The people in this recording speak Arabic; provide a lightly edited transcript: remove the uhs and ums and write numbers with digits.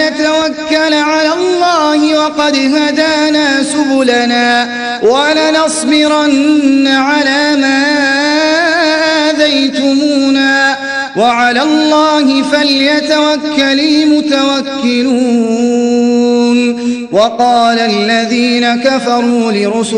فليتوكل على الله وقد هدانا سبلنا ولنصبرن على ما آذيتمونا وعلى الله فليتوكل المتوكلون. وقال الذين كفروا لرسلهم